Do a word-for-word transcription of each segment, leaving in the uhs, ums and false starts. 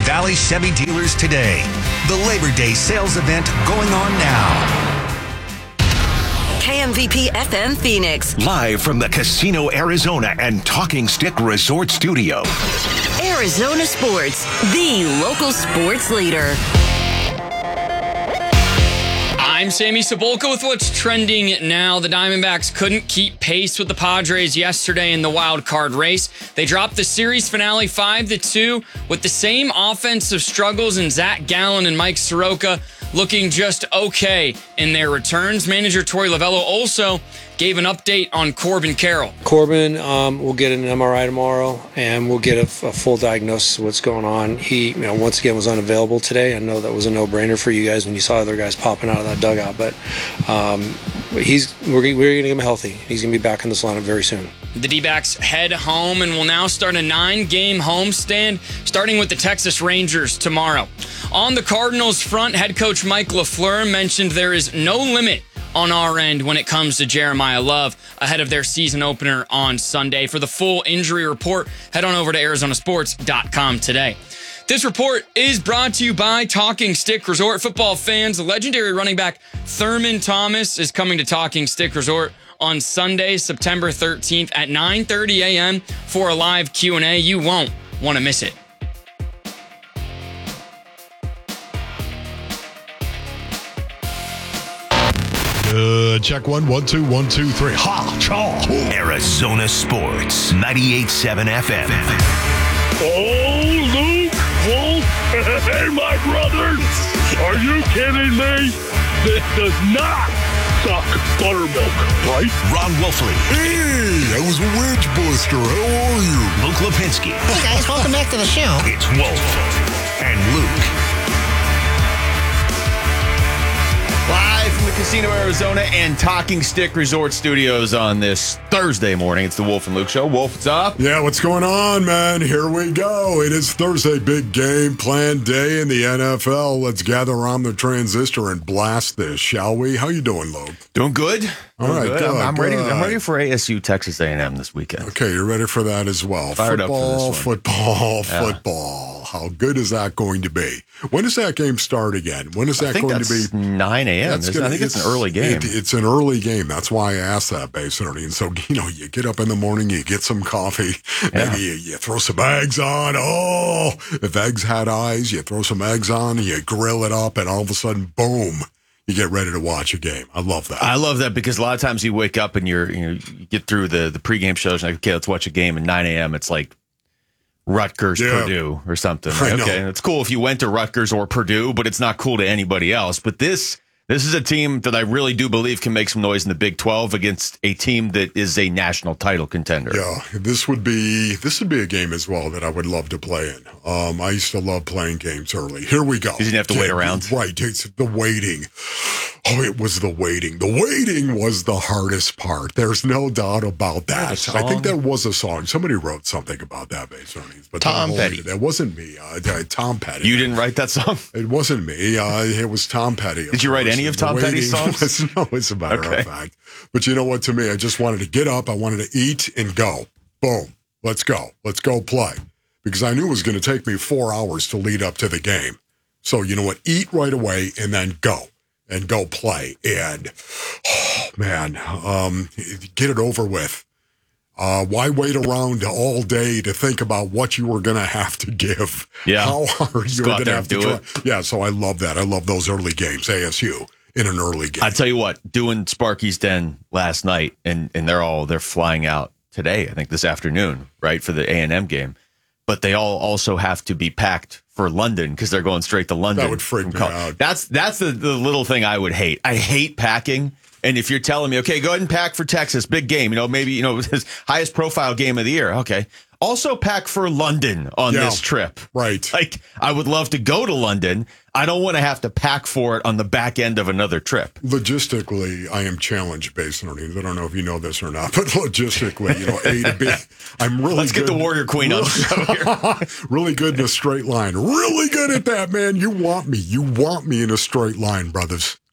Valley Chevy dealers today. The Labor Day sales event going on now. K M V P F M Phoenix. Live from the Casino Arizona and Talking Stick Resort Studio. Arizona Sports, the local sports leader. I'm Sammy Cebulka with what's trending now. The Diamondbacks couldn't keep pace with the Padres yesterday in the wild card race. They dropped the series finale five to two with the same offensive struggles, and Zach Gallen and Mike Soroka looking just okay in their returns. Manager Torey Lovullo also gave an update on Corbin Carroll. Corbin um, will get an M R I tomorrow, and we'll get a, a full diagnosis of what's going on. He, you know, once again was unavailable today. I know that was a no-brainer for you guys when you saw other guys popping out of that dugout, but um, he's we're, we're going to get him healthy. He's going to be back in this lineup very soon. The D-backs head home and will now start a nine-game homestand, starting with the Texas Rangers tomorrow. On the Cardinals front, head coach Mike LaFleur mentioned there is no limit on our end when it comes to Jeremiah Love ahead of their season opener on Sunday. For the full injury report, head on over to Arizona Sports dot com today. This report is brought to you by Talking Stick Resort. Football fans, the legendary running back Thurman Thomas is coming to Talking Stick Resort on Sunday, September thirteenth at nine thirty a.m. for a live Q and A. You won't want to miss it. Uh, check one, one, two, one, two, three. Ha, chaw. Arizona Sports, ninety-eight point seven F M. Oh, Luke, Wolf, hey, my brothers. Are you kidding me? This does not suck buttermilk, right? Ron Wolfley. Hey, I was a wedge buster. How are you? Luke Lipinski. Hey, guys, welcome back to the show. It's Wolf and Luke. Live from the Casino Arizona and Talking Stick Resort Studios on this Thursday morning. It's the Wolf and Luke Show. Wolf, what's up? Yeah, what's going on, man? Here we go. It is Thursday, big game plan day in the N F L. Let's gather around the transistor and blast this, shall we? How you doing, Luke? Doing good. All right, good. good, I'm, I'm ready. good. I'm ready for A S U Texas A and M this weekend. Okay, you're ready for that as well. Fired football, up for this one. football, Yeah. football. How good is that going to be? When does that game start again? When is that I think going that's to be? nine a.m. That's isn't it? gonna- I think it's, an early game. It, it's an early game. That's why I asked that, basically. And so, you know, you get up in the morning, you get some coffee, Yeah. maybe you, you throw some eggs on. Oh, if eggs had eyes, you throw some eggs on, and you grill it up, and all of a sudden, boom, you get ready to watch a game. I love that. I love that because a lot of times you wake up and you're, you know, you get through the, the pregame shows and like, okay, let's watch a game. At nine a.m., it's like Rutgers, Yeah. Purdue or something. I Like, know. okay, it's cool if you went to Rutgers or Purdue, but it's not cool to anybody else. But this this is a team that I really do believe can make some noise in the Big twelve against a team that is a national title contender. Yeah, this would be this would be a game as well that I would love to play in. Um, I used to love playing games early. Here we go. You didn't have to wait around? Right, it's the waiting. Oh, it was the waiting. The waiting was the hardest part. There's no doubt about that. I think there was a song. Somebody wrote something about that, basically. But Tom that- Petty. That wasn't me. Uh, uh, Tom Petty. You didn't write that song? It wasn't me. Uh, it was Tom Petty. Did you write course. any of The Tom Petty's waiting songs? was- no, as a matter Okay. of fact. But you know what? To me, I just wanted to get up. I wanted to eat and go. Boom. Let's go. Let's go play. Because I knew it was going to take me four hours to lead up to the game. So, you know what? Eat right away and then go. And go play. And, oh, man, um, get it over with. Uh, why wait around all day to think about what you were going to have to give? Yeah. How hard Just you go were out going to there have and to do try. Yeah, so I love that. I love those early games, A S U, in an early game. I tell you what, doing Sparky's Den last night, and and they're all they're flying out today. I think this afternoon, right, for the A and M game. But they all also have to be packed for London because they're going straight to London. That would freak from me Col- out. That's that's the, the little thing I would hate. I hate packing. And if you're telling me, okay, go ahead and pack for Texas, big game, you know, maybe, you know, his highest profile game of the year. Okay. Also pack for London on Yeah. this trip. Right. Like, I would love to go to London. I don't want to have to pack for it on the back end of another trip. Logistically, I am challenged based on it. I don't know if you know this or not, but logistically, you know, A to B, I'm really Let's good. get the Warrior Queen on the show here. Really good in a straight line. Really good at that, man. You want me. You want me in a straight line, brothers.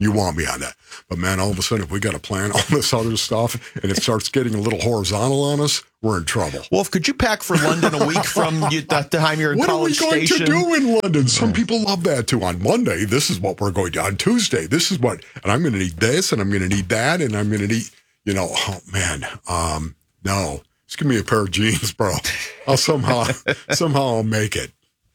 You want me on that. But, man, all of a sudden, if we got to plan all this other stuff and it starts getting a little horizontal on us, we're in trouble. Wolf, could you pack for London a week from you, the time you're in what College are we going Station? to do in London? Some people love that, too. On Monday, this is what we're going to. On Tuesday, this is what. And I'm going to need this, and I'm going to need that, and I'm going to need, you know, oh, man, um, no. Just give me a pair of jeans, bro. I'll somehow, somehow I'll make it.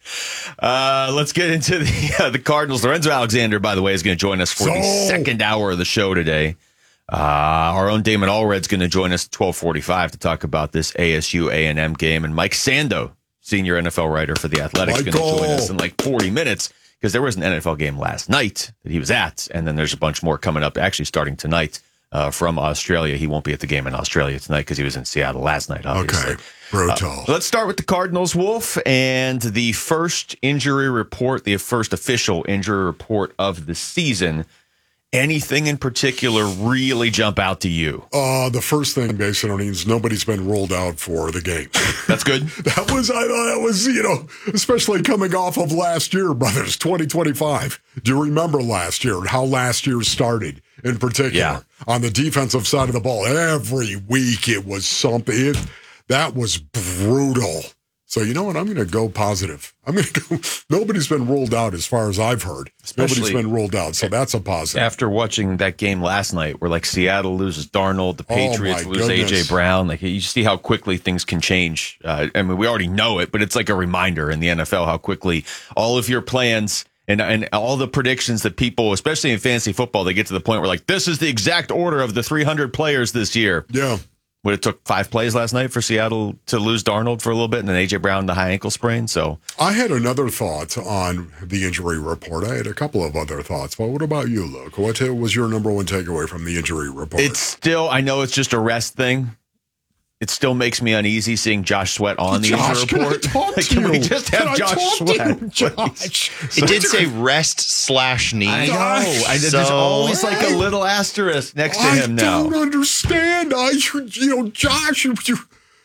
Uh, let's get into the uh, the Cardinals. Lorenzo Alexander, by the way, is going to join us for So- the second hour of the show today. Uh, our own Damon Allred's going to join us at twelve forty-five to talk about this A S U A and M game. And Mike Sando, senior N F L writer for The Athletic, is going to Michael. join us in like forty minutes because there was an N F L game last night that he was at. And then there's a bunch more coming up, actually starting tonight uh, from Australia. He won't be at the game in Australia tonight because he was in Seattle last night, obviously. Okay, brutal. Uh, let's start with the Cardinals, Wolf, and the first injury report, the first official injury report of the season. Anything in particular really jump out to you? Uh, the first thing, Mason, means nobody's been rolled out for the game. That's good. That was, I thought that was, you know, especially coming off of last year, brothers, twenty twenty-five. Do you remember last year and how last year started in particular? Yeah. On the defensive side of the ball, every week it was something. It, that was brutal. So, you know what? I'm going to go positive. I'm going to go. Nobody's been rolled out as far as I've heard. Especially Nobody's been rolled out. So that's a positive. After watching that game last night where like Seattle loses Darnold, the Oh, Patriots my lose A J goodness. Brown, like you see how quickly things can change. Uh, I mean, we already know it, but it's like a reminder in the N F L how quickly all of your plans and and all the predictions that people, especially in fantasy football, they get to the point where like, this is the exact order of the three hundred players this year. Yeah. But it took five plays last night for Seattle to lose Darnold for a little bit, and then A J Brown the high ankle sprain. So I had another thought on the injury report. I had a couple of other thoughts. But what about you, Luke? What was your number one takeaway from the injury report? it's still, I know it's just a rest thing. It still makes me uneasy seeing Josh Sweat on the Josh, injury report. Can I talk Like, to can you? we just have Can I Josh talk to Sweat? you, Josh? It did say rest slash knee. I know. I, So- there's always like a little asterisk next to him I now. don't understand. I, you know, Josh, you, you,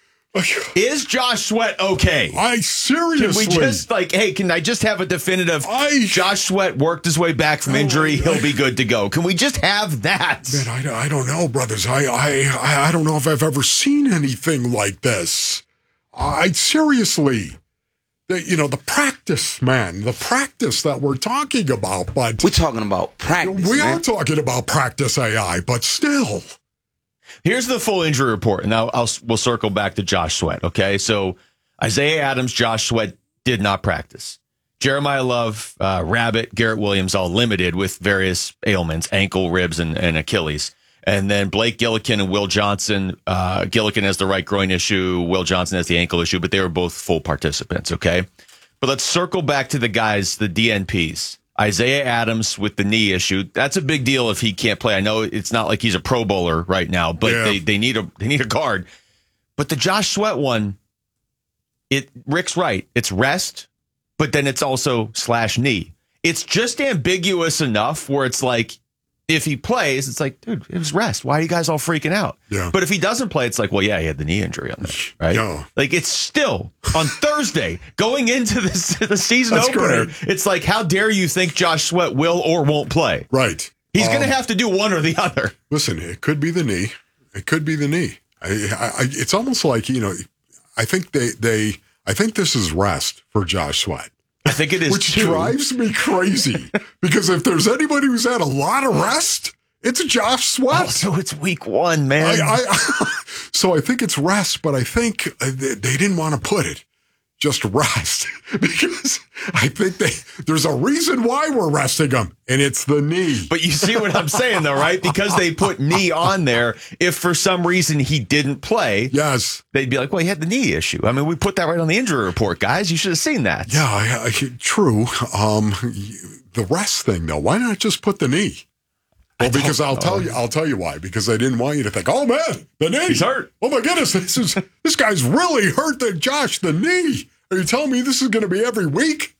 Is Josh Sweat okay? I Can seriously. we just like, hey, can I just have a definitive I- Josh Sweat worked his way back from injury, he'll be good to go? Can we just have that? Man, I, I don't know, brothers. I, I I I don't know if I've ever seen anything like this. I seriously, the, you know, the practice, man, the practice that we're talking about. But We're talking about practice. we man. are talking about practice A I, but still. Here's the full injury report, and now I'll, we'll circle back to Josh Sweat, okay? So Isaiah Adams, Josh Sweat did not practice. Jeremiah Love, uh, Rabbit, Garrett Williams, all limited with various ailments, ankle, ribs, and, and Achilles. And then Blake Gillikin and Will Johnson. Uh, Gillikin has the right groin issue. Will Johnson has the ankle issue, but they were both full participants, okay? But let's circle back to the guys, the D N Ps. Isaiah Adams with the knee issue. That's a big deal if he can't play. I know it's not like he's a Pro Bowler right now, but Yeah. they, they need a they need a guard. But the Josh Sweat one, it Rick's right. It's rest, but then it's also slash knee. It's just ambiguous enough where it's like, if he plays, it's like, dude, it was rest. Why are you guys all freaking out? Yeah. But if he doesn't play, it's like, well, yeah, he had the knee injury on that, right? Yeah. Like, it's still on Thursday going into this, the season That's opener. great. It's like, how dare you think Josh Sweat will or won't play? Right. He's Um, going to have to do one or the other. Listen, it could be the knee. It could be the knee. I, I, I, it's almost like, you know, I think they, they, I think this is rest for Josh Sweat. I think it is Which too. drives me crazy because if there's anybody who's had a lot of rest, it's Josh Sweat. Oh, so it's week one, man. I, I, so I think it's rest, but I think they, they didn't want to put it just rest because I think they there's a reason why we're resting him, and it's the knee. But you see what I'm saying, though, right? Because they put knee on there. If for some reason he didn't play, Yes. they'd be like, well, he had the knee issue. I mean, we put that right on the injury report, guys. You should have seen that. Yeah, I, I, true. Um, the rest thing, though, why not just put the knee? Well, because I'll tell you, I'll tell you why. Because I didn't want you to think, oh man, the knee. He's hurt. Oh my goodness, this is this guy's really hurt. That Josh, the knee. Are you telling me this is going to be every week?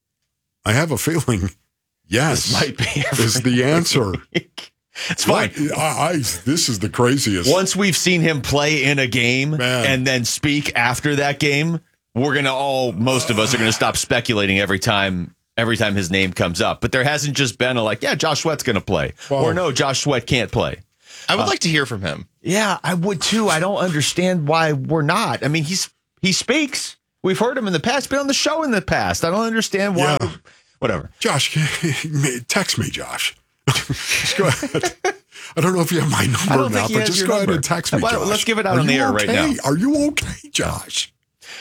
I have a feeling, yes, This might be every is the answer. It's fine. I, I, this is the craziest. Once we've seen him play in a game Man. and then speak after that game, we're going to all, most of us are going to stop speculating every time every time his name comes up. But there hasn't just been a like, yeah, Josh Sweat's going to play. Well, or no, Josh Sweat can't play. I would Uh, like to hear from him. Yeah, I would too. I don't understand why we're not. I mean, he's he speaks. We've heard him in the past, been on the show in the past. I don't understand why. Yeah. Whatever. Josh, text me, Josh. Just go ahead. I don't know if you have my I number don't or think not, he but has just your go ahead number. and text me, Why don't- Josh. let's give it out Are on the you air right okay? now. Are you okay, Josh?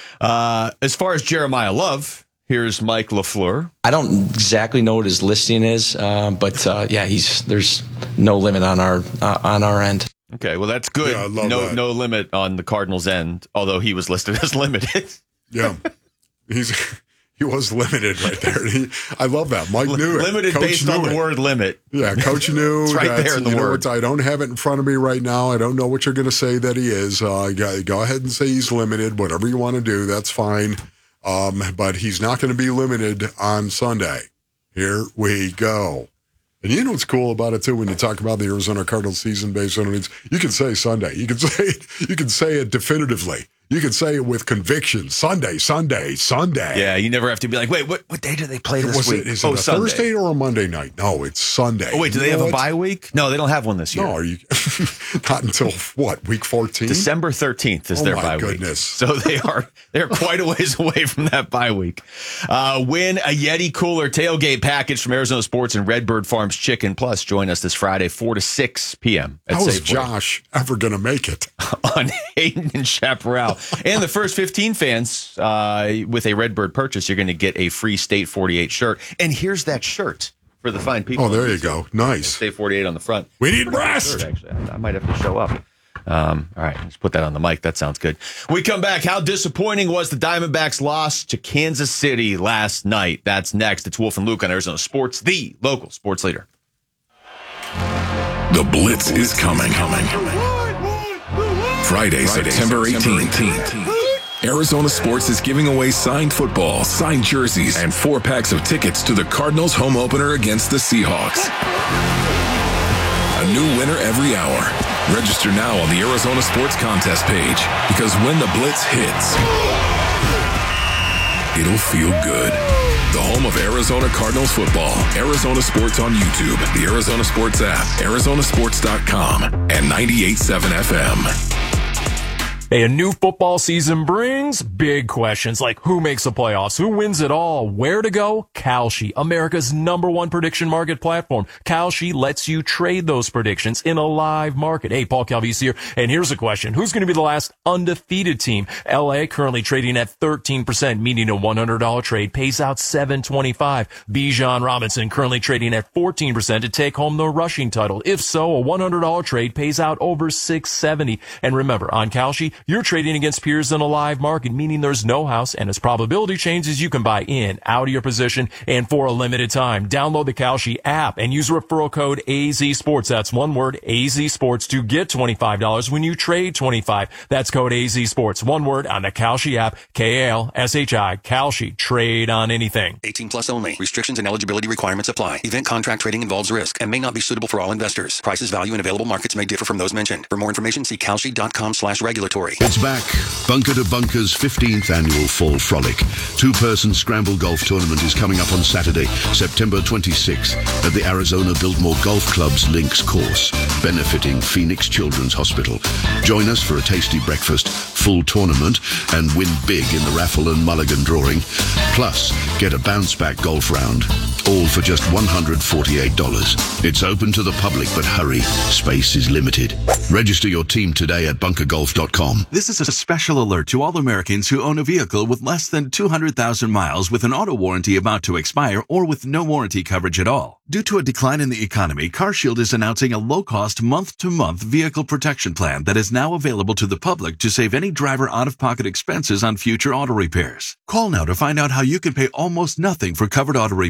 Uh, as far as Jeremiah Love, here's Mike LaFleur. I don't exactly know what his listing is, uh, but uh, yeah, he's there's no limit on our uh, on our end. Okay, well that's good. Yeah, I love no that. no limit on the Cardinals' end, although he was listed as limited. Yeah. He's he was limited right there. He, I love that. Mike knew it. Limited Coach based knew on it. the word limit. Yeah, Coach knew. It's right that's, there in the you know word. what, I don't have it in front of me right now. I don't know what you're going to say that he is. Uh, go, go ahead and say he's limited. Whatever you want to do, that's fine. Um, but he's not going to be limited on Sunday. Here we go. And you know what's cool about it too when you talk about the Arizona Cardinals season based on needs? You can say Sunday. You can say it, you can say it definitively. You can say it with conviction. Sunday, Sunday, Sunday. Yeah, you never have to be like, wait, what, what day do they play this Was week? it, is oh, it a Sunday. Thursday or a Monday night? No, it's Sunday. Oh, wait, do You they have know a what? bye week? No, they don't have one this year. No, are you not until what, week fourteen? December thirteenth is Oh, their my bye goodness. week. So they are they're quite a ways away from that bye week. Uh, win a Yeti Cooler tailgate package from Arizona Sports and Redbird Farms Chicken. Plus, join us this Friday, four to six p.m. at How is Safeway Josh ever going to make it? on Hayden and Chaparral. And the first fifteen fans uh, with a Redbird purchase, you're going to get a free State forty-eight shirt. And here's that shirt for the fine people. Oh, there you go. Nice. State forty-eight on the front. We need Pretty nice rest. shirt, actually. I, I might have to show up. Um, all right, let's put that on the mic. That sounds good. We come back. How disappointing was the Diamondbacks' loss to Kansas City last night? That's next. It's Wolf and Luke on Arizona Sports, the local sports leader. The Blitz is coming. Friday, September eighteenth. Arizona Sports is giving away signed football, signed jerseys, and four packs of tickets to the Cardinals home opener against the Seahawks. A new winner every hour. Register now on the Arizona Sports contest page, because when the Blitz hits, it'll feel good. The home of Arizona Cardinals football. Arizona Sports on YouTube, the Arizona Sports app, Arizona Sports dot com, and ninety-eight point seven F M. Hey, a new football season brings big questions like who makes the playoffs, who wins it all, where to go? Kalshi, America's number one prediction market platform. Kalshi lets you trade those predictions in a live market. Hey, Paul Calvisi here, and here's a question. Who's going to be the last undefeated team? L A currently trading at thirteen percent, meaning a one hundred dollars trade pays out seven twenty-five. Bijan Robinson currently trading at fourteen percent to take home the rushing title. If so, a one hundred dollars trade pays out over six seventy. And remember, on Kalshi, you're trading against peers in a live market, meaning there's no house, and as probability changes, you can buy in, out of your position, and for a limited time. Download the Kalshi app and use referral code A Z Sports. That's one word, A Z Sports, to get twenty-five dollars when you trade twenty-five dollars. That's code A Z Sports. One word on the Kalshi app, K A L S H I, Kalshi. Trade on anything. eighteen plus only. Restrictions and eligibility requirements apply. Event contract trading involves risk and may not be suitable for all investors. Prices, value, and available markets may differ from those mentioned. For more information, see kalshi dot com slash regulatory. It's back. Bunker to Bunker's fifteenth annual Fall Frolic. Two-person scramble golf tournament is coming up on Saturday, September twenty-sixth at the Arizona Biltmore Golf Club's Links course, benefiting Phoenix Children's Hospital. Join us for a tasty breakfast, full tournament, and win big in the raffle and mulligan drawing. Plus, get a bounce-back golf round, all for just one hundred forty-eight dollars. It's open to the public, but hurry, space is limited. Register your team today at bunker golf dot com. This is a special alert to all Americans who own a vehicle with less than two hundred thousand miles with an auto warranty about to expire or with no warranty coverage at all. Due to a decline in the economy, CarShield is announcing a low-cost month-to-month vehicle protection plan that is now available to the public to save any driver out-of-pocket expenses on future auto repairs. Call now to find out how you can pay almost nothing for covered auto repairs.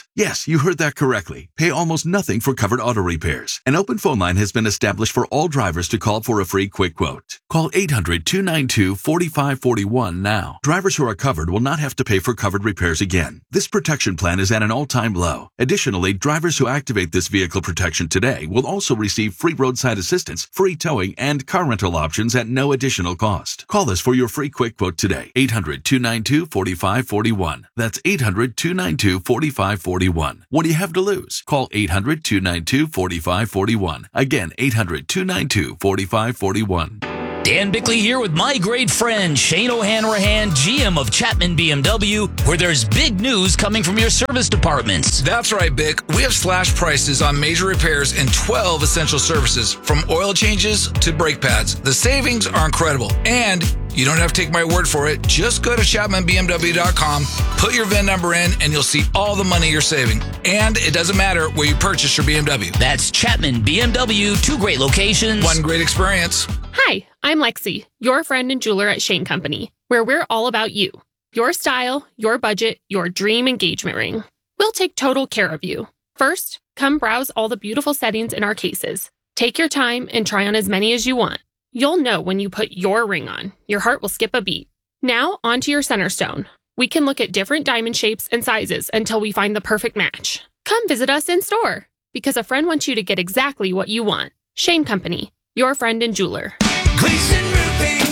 Yes, you heard that correctly. Pay almost nothing for covered auto repairs. An open phone line has been established for all drivers to call for a free quick quote. Call eight hundred, two nine two, four five four one now. Drivers who are covered will not have to pay for covered repairs again. This protection plan is at an all-time low. Additionally, drivers who activate this vehicle protection today will also receive free roadside assistance, free towing, and car rental options at no additional cost. Call us for your free quick quote today. eight hundred, two nine two, four five four one. That's eight hundred, two nine two, four five four one. What do you have to lose? Call eight hundred, two nine two, four five four one. Again, eight hundred, two nine two, four five four one. Dan Bickley here with my great friend Shane O'Hanrahan, G M of Chapman B M W, where there's big news coming from your service departments. That's right, Bick. We have slash prices on major repairs and twelve essential services, from oil changes to brake pads. The savings are incredible, and you don't have to take my word for it. Just go to chapman b m w dot com, put your V I N number in, and you'll see all the money you're saving. And it doesn't matter where you purchase your B M W. That's Chapman B M W, two great locations. One great experience. Hi, I'm Lexi, your friend and jeweler at Shane Company, where we're all about you. Your style, your budget, your dream engagement ring. We'll take total care of you. First, come browse all the beautiful settings in our cases. Take your time and try on as many as you want. You'll know when you put your ring on. Your heart will skip a beat. Now, onto your center stone. We can look at different diamond shapes and sizes until we find the perfect match. Come visit us in store, because a friend wants you to get exactly what you want. Shane Company, your friend and jeweler. Gleason Roofing.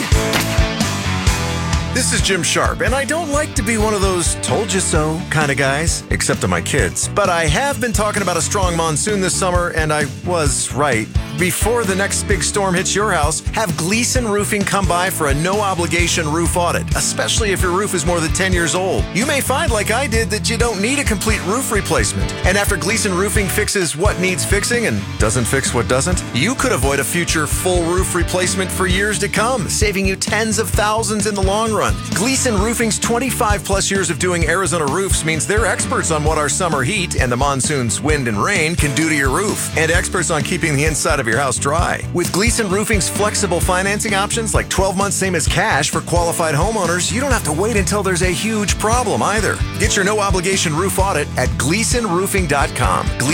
This is Jim Sharp, and I don't like to be one of those told you so kind of guys, except to my kids. But I have been talking about a strong monsoon this summer, and I was right. Before the next big storm hits your house, have Gleason Roofing come by for a no-obligation roof audit, especially if your roof is more than ten years old. You may find, like I did, that you don't need a complete roof replacement. And after Gleason Roofing fixes what needs fixing and doesn't fix what doesn't, you could avoid a future full roof replacement for years to come, saving you tens of thousands in the long run. Gleason Roofing's twenty-five plus years of doing Arizona roofs means they're experts on what our summer heat and the monsoon's wind and rain can do to your roof, and experts on keeping the inside of your house dry. With Gleason Roofing's flexible financing options like twelve months same as cash for qualified homeowners, you don't have to wait until there's a huge problem either. Get your no obligation roof audit at gleason roofing dot com.